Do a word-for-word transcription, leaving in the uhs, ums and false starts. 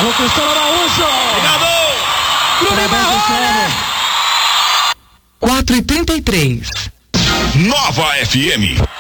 Gol, Cristiano Araújo. Obrigado. Bruno Marrone. quatro e trinta e três. Nova F M.